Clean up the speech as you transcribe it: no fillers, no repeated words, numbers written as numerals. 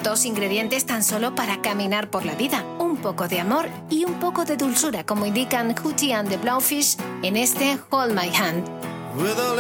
2 ingredientes tan solo para caminar por la vida. Un poco de amor y un poco de dulzura, como indican Hootie and the Blowfish en este Hold My Hand.